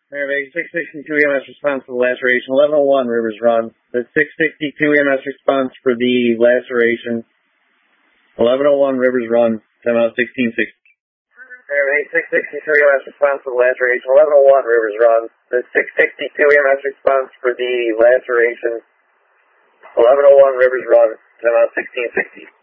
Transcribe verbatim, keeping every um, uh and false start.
Fairbanks, six sixty-two E M S response for the laceration. eleven oh one Rivers Run. The six sixty-two E M S response for the laceration. eleven oh one Rivers Run. ten out sixteen sixty. Fairbanks, six sixty-two E M S response for the laceration. eleven oh one Rivers Run. The six sixty-two E M S response for the laceration. eleven oh one Rivers Run. ten out sixteen sixty.